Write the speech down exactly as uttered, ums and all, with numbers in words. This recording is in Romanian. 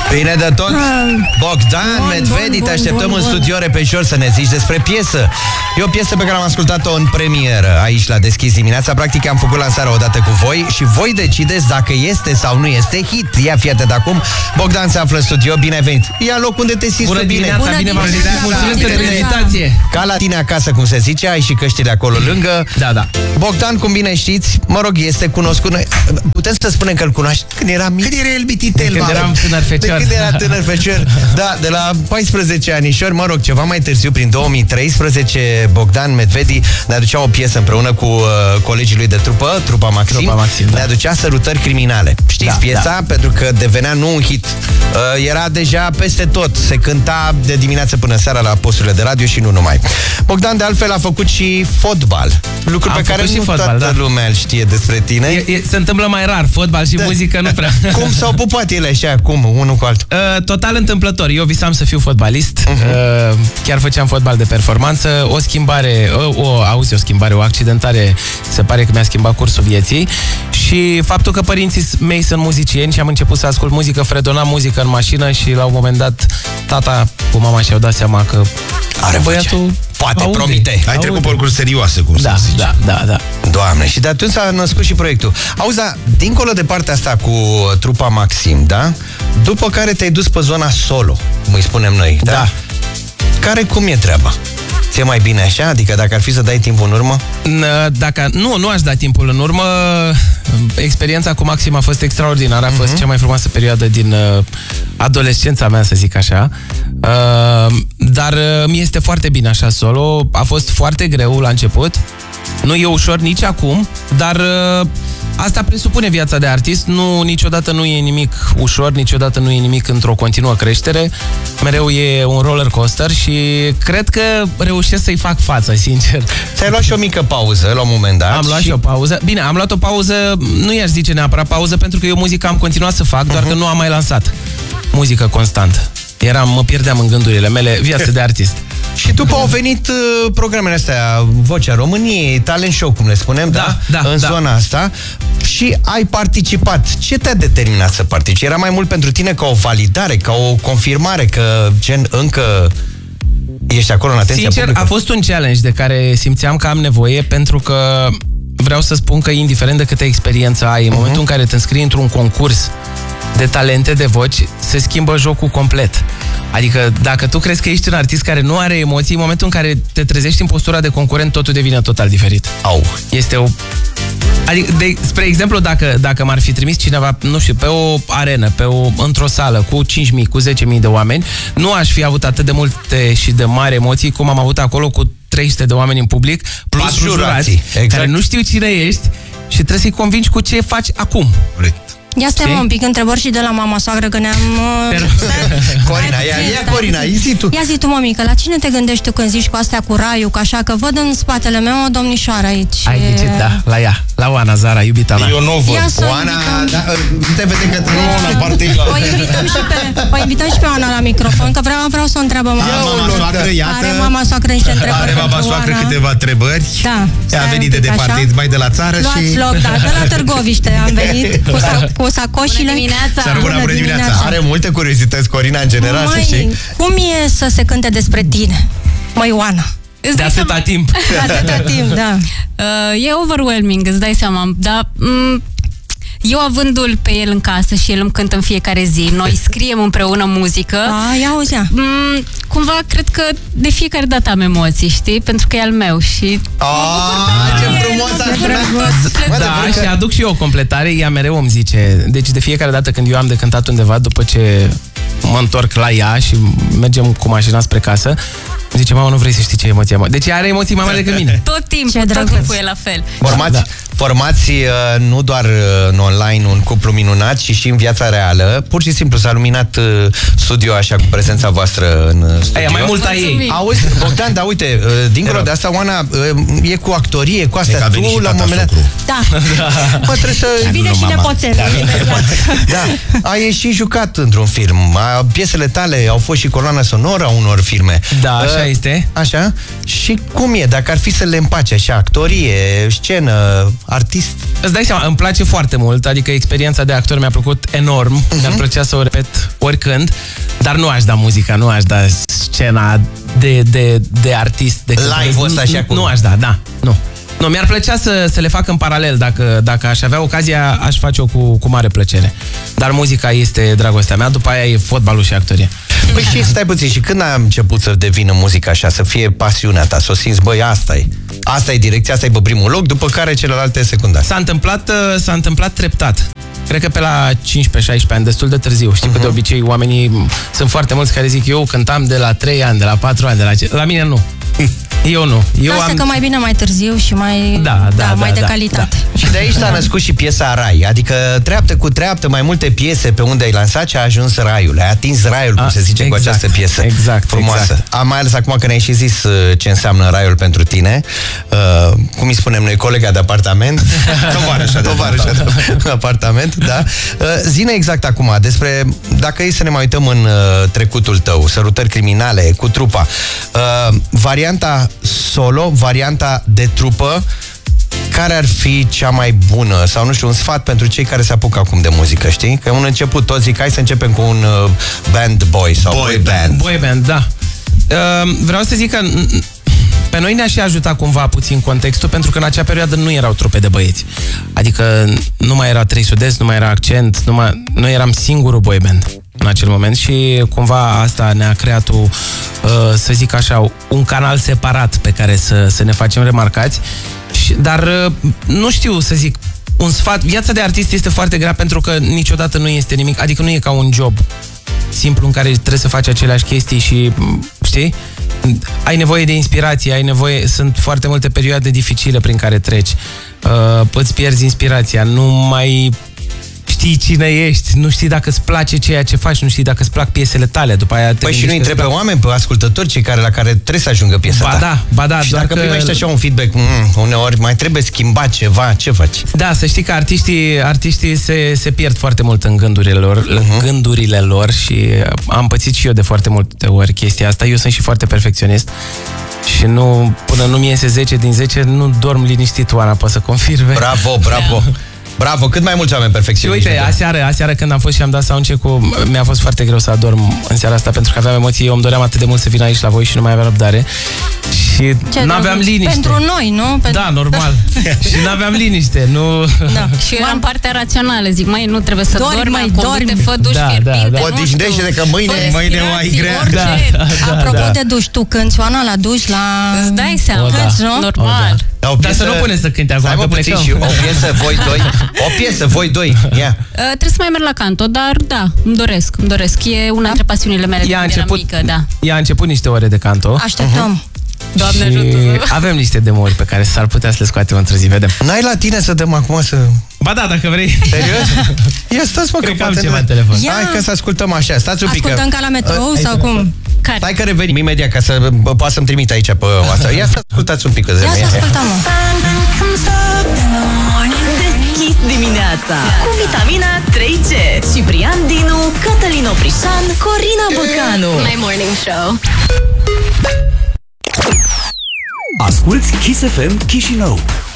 Bine de tot. Bogdan Medvedi, te așteptăm în studio repejor să ne zici despre piesă. E o piesă pe care am ascultat-o în premieră aici la Deschis dimineața. Practic am făcut lansarea odată cu voi și voi decideți dacă este sau nu este hit. Ia fii atent acum. Bogdan se află în studio, bine ai venit. Ia loc unde te simți Bună bine. dimineața, Bună bine dimineața. v-am venit. Mulțumesc pentru invitație. Ca la tine acasă, cum se zice, ai și căștile acolo lângă. Da, da. Bogdan, cum bine știți, mă rog, este cunoscut. Noi putem să spunem că îl cunoaște când era mic. Când era el bititel, Când eram tânăr fecior. Când era tânăr fecior. Da, de la paisprezece anișori, mă rog, ceva mai târziu, prin două mii treisprezece, Bogdan Medvedi ne aducea o piesă împreună cu uh, colegii lui de trupă, Trupa Maxim. Trupa Maxim, da. Ne aducea Sărutări Criminale. Știți Da, piesa? da. Pentru că devenea nu un hit. Uh, era deja peste tot. Se cânta de dimineață până seara la posturile de radio și nu numai. Bogdan, de altfel, a făcut și fotbal. Lucru Am pe care făcut și nu fotbal, toată da. lumea îl știe despre tine. E, e, se întâmplă mai rar, fotbal și Da. muzică nu prea. Cum s-au pupat ele așa, cum, unul cu altul? Uh, total întâmplător. Eu visam să fiu fotbalist. Uh-huh. Uh, chiar făceam fotbal de performanță. O schimbare, uh, o, auzi, o schimbare, o accidentare, se pare că mi-a schimbat cursul vieții. Și faptul că părinții mei sunt muzicieni și am început să ascult muzică, fredonam muzică în mașină și la un moment dat tata cu mama și-au dat seama că are băiatul poate aude, promite. Ai aude. trecut porcuri serioase, cum Da, să zici. da, da, da. Doamne, și de atunci s-a născut și proiectul. Auzi, dar, dincolo de partea asta cu Trupa Maxim, da? După care te-ai dus pe zona solo, cum îi spunem noi, da? Da. Care cum e treaba? Ți-e mai bine așa? Adică dacă ar fi să dai timpul în urmă? Dacă, nu, nu aș da timpul în urmă. Experiența cu Maxim a fost extraordinară. A fost uh-huh. cea mai frumoasă perioadă din uh, adolescența mea, să zic așa. Uh, dar uh, mi este foarte bine așa solo. A fost foarte greu la început. Nu e ușor nici acum, dar uh, asta presupune viața de artist. Nu, niciodată nu e nimic ușor, niciodată nu e nimic într-o continuă creștere. Mereu e un roller coaster și cred că reușesc să-i fac față, sincer. Ți-ai luat și o mică pauză la un moment dat. Am luat și, și o pauză. Bine, am luat o pauză, nu i-aș zice neapărat pauză, pentru că eu muzică am continuat să fac, doar uh-huh. că nu am mai lansat muzică constant. Eram, mă pierdeam în gândurile mele, viață de artist. Și după au venit uh, programele astea, Vocea României, Talent Show, cum le spunem, da? Da, da, în da. zona asta. Și ai participat. Ce te-a determinat să participi? Era mai mult pentru tine ca o validare, ca o confirmare că, gen, încă ești acolo în atenția Sincer, publică? a fost un challenge de care simțeam că am nevoie, pentru că vreau să spun că, indiferent de câtă experiență ai, în uh-huh. momentul în care te înscrii într-un concurs de talente, de voci, se schimbă jocul complet. Adică dacă tu crezi că ești un artist care nu are emoții, în momentul în care te trezești în postura de concurent, totul devine total diferit. Au. Este o... Adică, de, spre exemplu, dacă, dacă m-ar fi trimis cineva, nu știu, pe o arenă, pe o, într-o sală cu cinci mii, cu zece mii de oameni, nu aș fi avut atât de multe și de mari emoții cum am avut acolo cu trei sute de oameni în public, plus Patru jurați, jurații, exact. care nu știu cine ești și trebuie să-i convingi cu ce faci acum. Corect. Ia stai un pic întrebări și de la mama soagră, că ne-am... Corina, ia, ia Corina, zi tu. Ia zi tu, mămică, la cine te gândești tu când zici cu astea cu raiul, că așa, că văd în spatele meu o domnișoară aici. Ai ghicit, da, la ea, la Oana Zara, iubita mea. Eu nu văd. Ia să o Oana, invităm. da, te vede că te Oana, partea O invităm și pe, o invităm și pe Oana la microfon, că vreau, vreau să o întreabă mama. Am mama soacră, iată. Are mama soacră niște întrebări. Are mama pentru soacră Oana. câteva întrebări. Da. Ea a venit de departe, așa. mai de la țară. Luați și... loc, da, de la Târgoviște am venit cu, sa, cu sacoșile. Bună dimineața! Să rămână, bună dimineața! Are multe curiozități, Corina, în general, Măi, să știi. cum e să se cânte despre tine, măi Oana? De atâta timp. De atâta timp, da. Uh, e overwhelming, îți dai seama, dar mm, eu avându-l pe el în casă și el îmi cântă în fiecare zi, noi scriem împreună muzică. A, ia auzea. Mm, cumva cred că de fiecare dată am emoții, știi? Pentru că e al meu și... Ah, ce frumos a Da, și aduc și eu o completare, ea mereu îmi zice, deci de fiecare dată când eu am de cântat undeva, după ce mă întorc la ea și mergem cu mașina spre casă, îmi zice, mama, nu vrei să știi ce emoție am. Deci are emoții mai mari decât mine. Tot timpul, Ce tot drăguț. timpul e la fel. Formați, da. formați uh, nu doar uh, în online un cuplu minunat, ci și în viața reală. Pur și simplu s-a luminat uh, studio așa cu prezența voastră în uh, studio. Aia, mai mult a ei. Auzi, Bogdan, dar uite, uh, dincolo de asta, Oana, uh, e cu actorie, cu astea. E că a venit tu, și la un tata moment dat... socru. Da. Bă, trebuie să... Vine și nepoțel. Da, ai și jucat într-un film. A, piesele tale au fost și coloana sonoră a unor filme. Da, așa este. Așa? Și cum e? Dacă ar fi să le împace așa, actorie, scenă, artist? Îți dai seama, îmi place foarte mult, adică experiența de actor mi-a plăcut enorm, uh-huh. mi-ar plăcea să o repet oricând, dar nu aș da muzica, nu aș da scena de, de, de artist. De live-ul ăsta așa cum... Nu aș da, da, nu. Nu, mi-ar plăcea să, să le fac în paralel. Dacă, dacă aș avea ocazia, aș face-o cu, cu mare plăcere. Dar muzica este dragostea mea, după aia e fotbalul și actorie. Păi și stai puțin, și când am început să devină muzica așa, să fie pasiunea ta, să o simți, băi, asta e. Asta e direcția, asta e pe primul loc, după care celelalte secundare. S-a întâmplat, s-a întâmplat treptat. Cred că pe la cincisprezece șaisprezece ani, destul de târziu. Știi uh-huh. că de obicei oamenii, sunt foarte mulți care zic, eu cântam de la trei ani, de la patru ani, de la... La mine nu. Eu nu. Eu Asta am... că mai bine mai târziu și mai, da, da, da, mai da, de da, calitate. Da. Și de aici s-a născut și piesa Rai. Adică treaptă cu treaptă, mai multe piese pe unde ai lansat și a ajuns raiul. Ai atins raiul, cum a, se zice, exact, cu această piesă. Exact, frumoasă. Exact. Am mai ales acum că ne-ai și zis ce înseamnă raiul pentru tine. Uh, cum îi spunem noi, colega de apartament. Tovarășa de, Tovarășa de apartament, da. Uh, Zi-ne exact acum despre, dacă e să ne mai uităm în uh, trecutul tău, Sărutări criminale, cu trupa. Uh, varianta solo, varianta de trupă, care ar fi cea mai bună? Sau, nu știu, un sfat pentru cei care se apucă acum de muzică, știi? Că un început toți zic, hai să începem cu un uh, band boy sau boy, boy band. Boy band, da. Uh, vreau să zic că pe noi ne-a și ajutat cumva puțin contextul, pentru că în acea perioadă nu erau trupe de băieți. Adică nu mai era Trei Sud-Est, nu mai era Accent, nu mai... noi eram singurul boy band în acel moment și cumva asta ne-a creat, o, uh, să zic așa, un canal separat pe care să, să ne facem remarcați. Și, dar uh, nu știu să zic, un sfat, viața de artist este foarte grea pentru că niciodată nu este nimic, adică nu e ca un job simplu în care trebuie să faci aceleași chestii și, știi? Ai nevoie de inspirație, ai nevoie, sunt foarte multe perioade dificile prin care treci. Uh, îți pierzi inspirația, nu mai știi cine ești, nu știi dacă îți place ceea ce faci, nu știi dacă îți plac piesele tale. După aia păi și nu întrebi pe oameni, pe ascultători, cei care, la care trebuie să ajungă piesa ba ta. Da, ba da, și doar dacă că... primești așa un feedback, mm, uneori mai trebuie schimbat ceva, ce faci? Da, să știi că artiștii, artiștii se, se pierd foarte mult în gândurile lor, uh-huh. în gândurile lor și am pățit și eu de foarte multe ori chestia asta. Eu sunt și foarte perfecționist și nu, până nu mi iese zece din zece, nu dorm liniștit, Oana, poate să confirme. Bravo, bravo! Bravo, cât mai mulți oameni perfecționiști. Și uite, aseară, aseară când am fost și am dat soundcheck cu, mi-a fost foarte greu să adorm în seara asta pentru că aveam emoții. Eu îmi doream atât de mult să vin aici la voi și nu mai aveam răbdare. Și n-aveam liniște. Pentru noi, nu? Pentru... Da, normal. Și n-aveam liniște, nu... Da. Și eu eram partea rațională, zic, mai nu trebuie să dormi, dormi, mai acum, dormi. te fă duș Da, fierbinte, da, da. Odihnește-te că mâine, mâine o ai grea. orice. Da, da, da, Apropo da. de duș, tu cânti, Oana, la duș, la... Îți dai seama, O, da. cânti, nu? Normal. O, da. Dar să nu puneți să cânte acum, Hai, mă, că puțin plecăm. și o piesă, voi doi. O piesă, voi doi. Ia. Uh, trebuie să mai merg la canto, dar da, îmi doresc, îmi doresc. E una dintre pasiunile mele de Ea a când eram început, mică, da. ea a început niște ore de canto. Așteptăm. Doamne și ajută. avem niște demo-uri pe care s-ar putea să le scoatem într-o zi, vedem. N-ai la tine să dăm acum să... Ba da, dacă vrei. Serios? Ia stați, mă, Cred că că am poate ceva nu- în telefon. Ia. Hai că să ascultăm așa, stați un pic. că- Ascultăm ca la metrou Uh, sau cum? Care? Stai că revenim imediat ca să bă, poată să-mi trimit aici pe WhatsApp. Ia să ascultați un pic. Că Ia să ascultăm, mă. Deschis dimineața cu vitamina trei C. Ciprian Dinu, Cătălin Oprișan, Corina Băcanu. My morning show. Asculți Kiss F M Chișinău.